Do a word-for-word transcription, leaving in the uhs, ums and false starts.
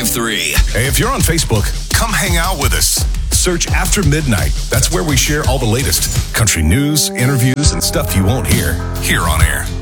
three. Hey, if you're on Facebook, come hang out with us. Search After Midnight. That's where we share all the latest country news, interviews, and stuff you won't hear here on air.